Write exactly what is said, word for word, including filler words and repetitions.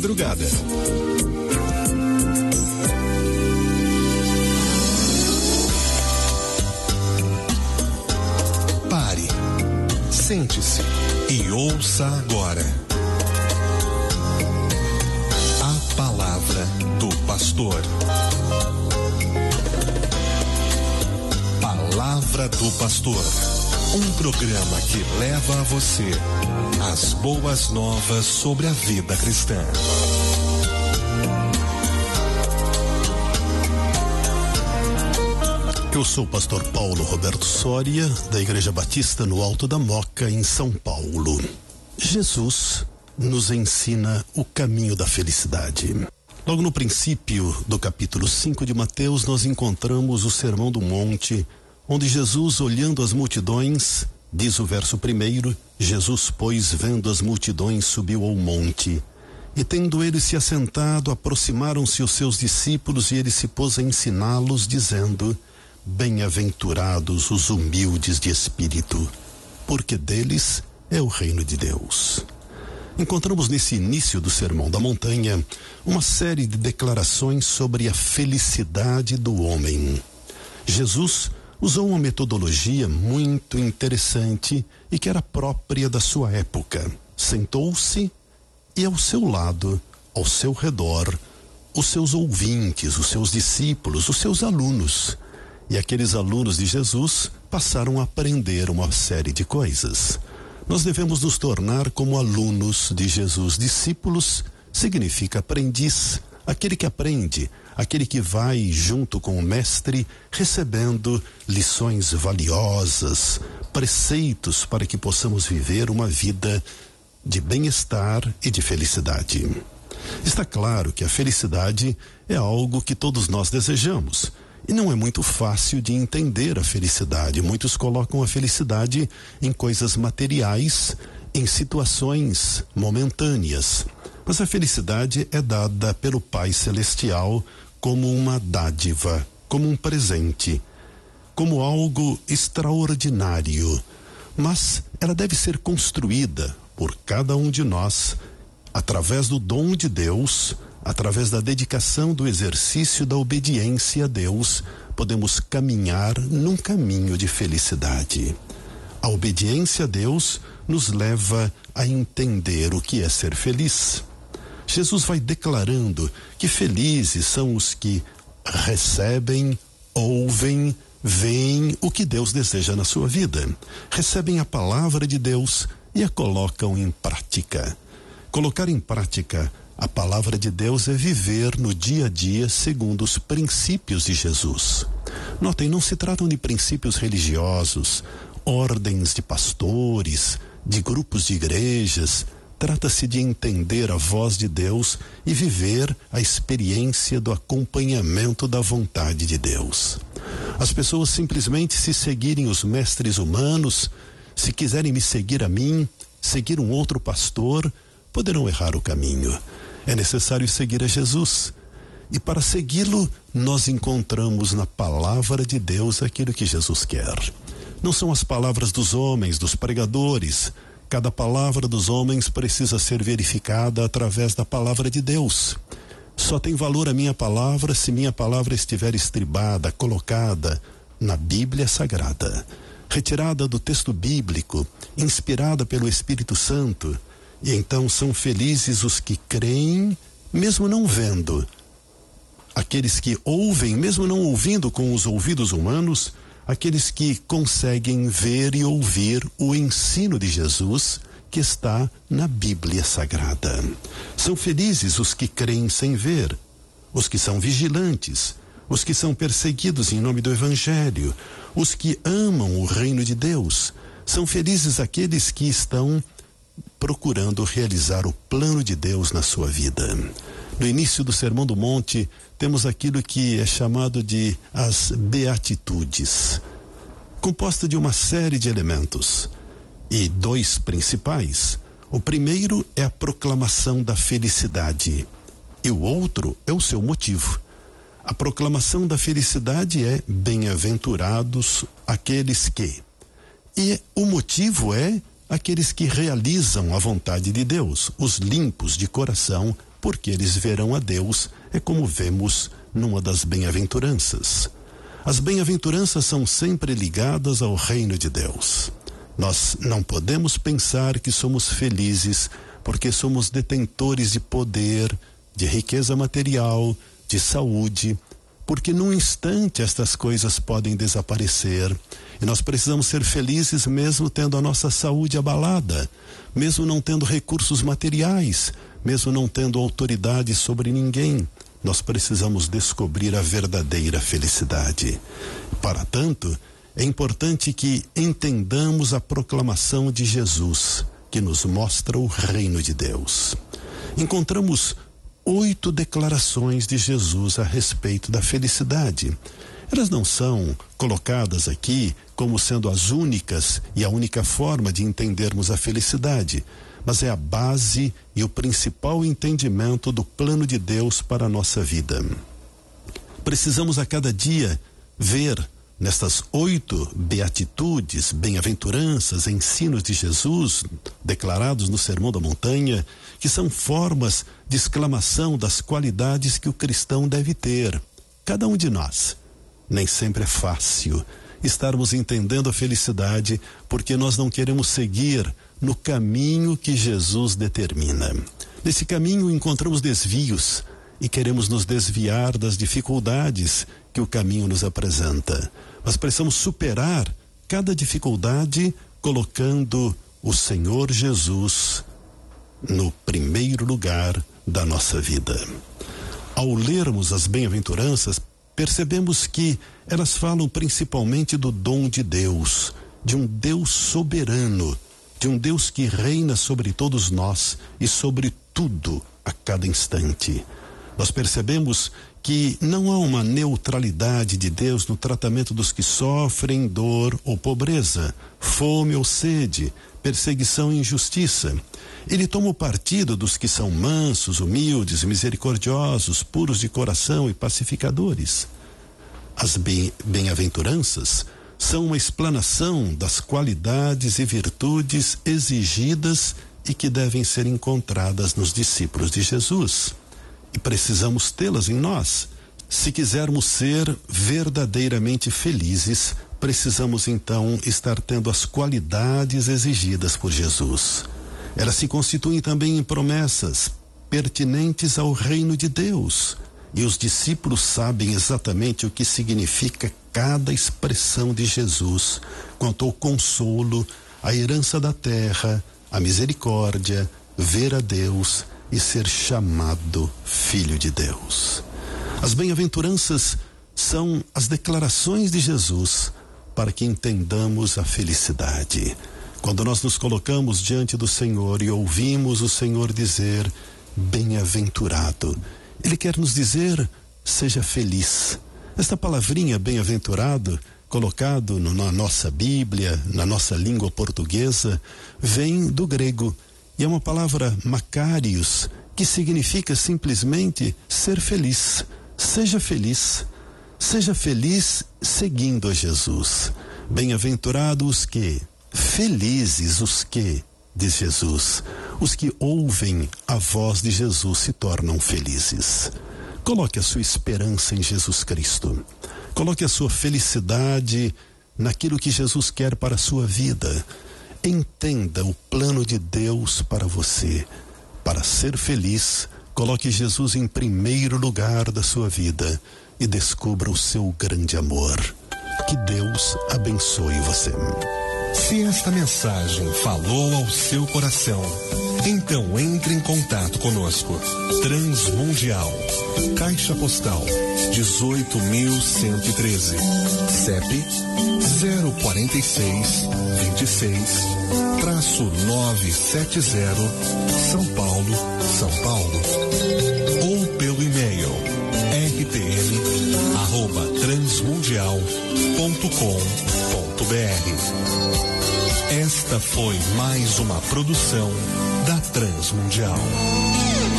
Madrugada. Pare, sente-se e ouça agora a palavra do pastor. Palavra do Pastor, um programa que leva a você as boas novas sobre a vida cristã. Eu sou o pastor Paulo Roberto Soria, da Igreja Batista no Alto da Moca, em São Paulo. Jesus nos ensina o caminho da felicidade. Logo no princípio do capítulo cinco de Mateus, nós encontramos o Sermão do Monte, onde Jesus, olhando as multidões, diz o verso primeiro, Jesus, pois, vendo as multidões, subiu ao monte. E tendo ele se assentado, aproximaram-se os seus discípulos e ele se pôs a ensiná-los, dizendo: bem-aventurados os humildes de espírito, porque deles é o reino de Deus. Encontramos nesse início do Sermão da Montanha uma série de declarações sobre a felicidade do homem. Jesus usou uma metodologia muito interessante e que era própria da sua época. Sentou-se e ao seu lado, ao seu redor, os seus ouvintes, os seus discípulos, os seus alunos. E aqueles alunos de Jesus passaram a aprender uma série de coisas. Nós devemos nos tornar como alunos de Jesus. Discípulos significa aprendiz, aquele que aprende, aquele que vai junto com o mestre recebendo lições valiosas, preceitos para que possamos viver uma vida de bem-estar e de felicidade. Está claro que a felicidade é algo que todos nós desejamos. E não é muito fácil de entender a felicidade. Muitos colocam a felicidade em coisas materiais, em situações momentâneas. Mas a felicidade é dada pelo Pai Celestial como uma dádiva, como um presente, como algo extraordinário. Mas ela deve ser construída por cada um de nós, através do dom de Deus, através da dedicação do exercício da obediência a Deus, podemos caminhar num caminho de felicidade. A obediência a Deus nos leva a entender o que é ser feliz. Jesus vai declarando que felizes são os que recebem, ouvem, veem o que Deus deseja na sua vida, recebem a palavra de Deus e a colocam em prática. Colocar em prática a palavra de Deus é viver no dia a dia segundo os princípios de Jesus. Notem, não se tratam de princípios religiosos, ordens de pastores, de grupos de igrejas. Trata-se de entender a voz de Deus e viver a experiência do acompanhamento da vontade de Deus. As pessoas simplesmente, se seguirem os mestres humanos, se quiserem me seguir a mim, seguir um outro pastor, poderão errar o caminho. É necessário seguir a Jesus. E para segui-lo, nós encontramos na palavra de Deus aquilo que Jesus quer. Não são as palavras dos homens, dos pregadores. Cada palavra dos homens precisa ser verificada através da palavra de Deus. Só tem valor a minha palavra se minha palavra estiver estribada, colocada na Bíblia Sagrada, retirada do texto bíblico, inspirada pelo Espírito Santo. E então são felizes os que creem, mesmo não vendo. Aqueles que ouvem, mesmo não ouvindo com os ouvidos humanos, aqueles que conseguem ver e ouvir o ensino de Jesus que está na Bíblia Sagrada. São felizes os que creem sem ver, os que são vigilantes, os que são perseguidos em nome do Evangelho, os que amam o reino de Deus. São felizes aqueles que estão procurando realizar o plano de Deus na sua vida. No início do Sermão do Monte, temos aquilo que é chamado de as beatitudes, composta de uma série de elementos, e dois principais. O primeiro é a proclamação da felicidade, e o outro é o seu motivo. A proclamação da felicidade é bem-aventurados aqueles que, e o motivo é aqueles que realizam a vontade de Deus, os limpos de coração, porque eles verão a Deus, é como vemos numa das bem-aventuranças. As bem-aventuranças são sempre ligadas ao reino de Deus. Nós não podemos pensar que somos felizes porque somos detentores de poder, de riqueza material, de saúde, porque num instante estas coisas podem desaparecer e nós precisamos ser felizes mesmo tendo a nossa saúde abalada, mesmo não tendo recursos materiais, mesmo não tendo autoridade sobre ninguém. Nós precisamos descobrir a verdadeira felicidade. Para tanto, é importante que entendamos a proclamação de Jesus, que nos mostra o reino de Deus. Encontramos oito declarações de Jesus a respeito da felicidade. Elas não são colocadas aqui como sendo as únicas e a única forma de entendermos a felicidade, mas é a base e o principal entendimento do plano de Deus para a nossa vida. Precisamos a cada dia ver nestas oito beatitudes, bem-aventuranças, ensinos de Jesus, declarados no Sermão da Montanha, que são formas de exclamação das qualidades que o cristão deve ter. Cada um de nós. Nem sempre é fácil estarmos entendendo a felicidade, porque nós não queremos seguir no caminho que Jesus determina. Nesse caminho encontramos desvios e queremos nos desviar das dificuldades que o caminho nos apresenta. Mas precisamos superar cada dificuldade colocando o Senhor Jesus no primeiro lugar da nossa vida. Ao lermos as bem-aventuranças, percebemos que elas falam principalmente do dom de Deus, de um Deus soberano, de um Deus que reina sobre todos nós e sobre tudo a cada instante. Nós percebemos que não há uma neutralidade de Deus no tratamento dos que sofrem dor ou pobreza, fome ou sede, perseguição e injustiça. Ele toma o partido dos que são mansos, humildes, misericordiosos, puros de coração e pacificadores. As bem-aventuranças são uma explanação das qualidades e virtudes exigidas e que devem ser encontradas nos discípulos de Jesus. E precisamos tê-las em nós. Se quisermos ser verdadeiramente felizes, precisamos então estar tendo as qualidades exigidas por Jesus. Elas se constituem também em promessas pertinentes ao reino de Deus. E os discípulos sabem exatamente o que significa cada expressão de Jesus quanto ao consolo, a herança da terra, a misericórdia, ver a Deus e ser chamado filho de Deus. As bem-aventuranças são as declarações de Jesus para que entendamos a felicidade. Quando nós nos colocamos diante do Senhor e ouvimos o Senhor dizer, bem-aventurado, Ele quer nos dizer, seja feliz. Esta palavrinha bem-aventurado, colocado no, na nossa Bíblia, na nossa língua portuguesa, vem do grego. E é uma palavra makarios, que significa simplesmente ser feliz. Seja feliz. Seja feliz seguindo a Jesus. Bem-aventurados os que, felizes os que, diz Jesus, os que ouvem a voz de Jesus se tornam felizes. Coloque a sua esperança em Jesus Cristo. Coloque a sua felicidade naquilo que Jesus quer para a sua vida. Entenda o plano de Deus para você. Para ser feliz, coloque Jesus em primeiro lugar da sua vida e descubra o seu grande amor. Que Deus abençoe você. Se esta mensagem falou ao seu coração, então entre em contato conosco. Transmundial, Caixa Postal dezoito mil cento e treze, C E P zero quarenta e seis, vinte e seis, traço novecentos e setenta, São Paulo, São Paulo. Ou pelo e-mail r t m arroba transmundial ponto com ponto b r. Esta foi mais uma produção da Transmundial.